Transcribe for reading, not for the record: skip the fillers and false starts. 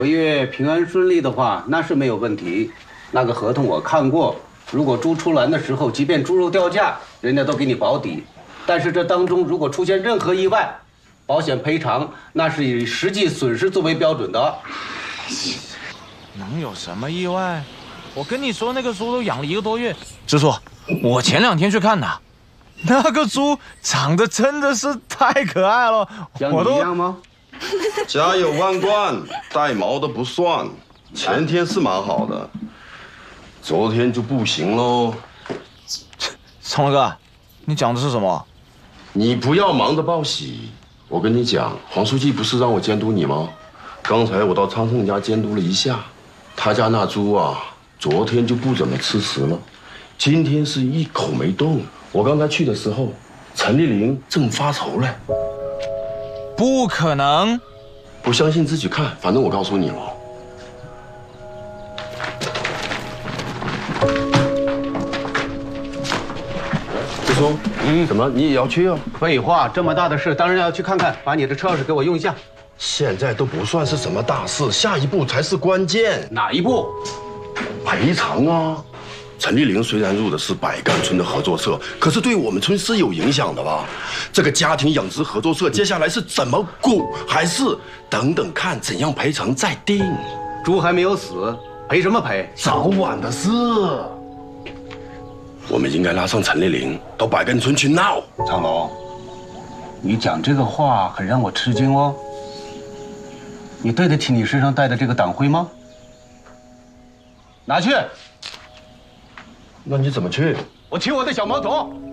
合约平安顺利的话，那是没有问题。那个合同我看过，如果猪出栏的时候，即便猪肉掉价，人家都给你保底。但是这当中如果出现任何意外，保险赔偿那是以实际损失作为标准的。 能有什么意外？我跟你说，那个猪都养了1个多月。支书，我前2天去看的，那个猪长得真的是太可爱了， 像你一样吗？ 家有万贯，带毛的不算。前天是蛮好的，昨天就不行喽。 聪了哥，你讲的是什么？ 你不要忙着报喜。我跟你讲，黄书记不是让我监督你吗？刚才我到昌盛家监督了一下，他家那猪啊，昨天就不怎么吃食了，今天是一口没动。我刚才去的时候，陈丽玲正发愁嘞。 不可能！ 不相信自己看，反正我告诉你了。师叔，怎么你也要去啊？ 废话，这么大的事当然要去看看。把你的车钥匙给我用一下。 现在都不算是什么大事，下一步才是关键。 哪一步？ 赔偿啊！陈丽玲虽然入的是百干村的合作社，可是对我们村是有影响的吧？这个家庭养殖合作社接下来是怎么顾，还是等等看怎样赔偿再定？ 猪还没有死，赔什么赔？ 早晚的事。我们应该拉上陈丽玲到百干村去闹。 长龙，你讲这个话很让我吃惊哦。你对得起你身上带的这个党徽吗？拿去。 那你怎么去？ 我骑我的小摩托。